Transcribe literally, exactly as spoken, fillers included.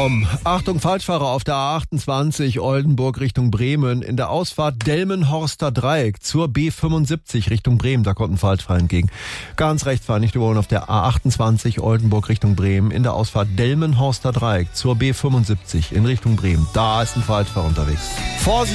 Komm, Achtung, Falschfahrer auf der A achtundzwanzig Oldenburg Richtung Bremen. In der Ausfahrt Delmenhorster Dreieck zur B fünfundsiebzig Richtung Bremen. Da kommt ein Falschfahrer entgegen. Ganz rechts fahren, nicht überholen auf der A achtundzwanzig Oldenburg Richtung Bremen. In der Ausfahrt Delmenhorster Dreieck zur B fünfundsiebzig in Richtung Bremen. Da ist ein Falschfahrer unterwegs. Vorsicht!